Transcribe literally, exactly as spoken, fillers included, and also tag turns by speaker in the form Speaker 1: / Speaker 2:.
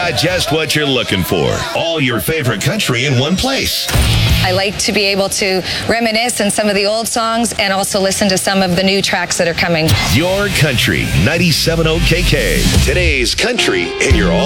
Speaker 1: got just what you're looking for. All your favorite country in one place.
Speaker 2: I like to be able to reminisce on some of the old songs and also listen to some of the new tracks that are coming.
Speaker 1: Your Country, ninety-seven point oh K K. Today's country in your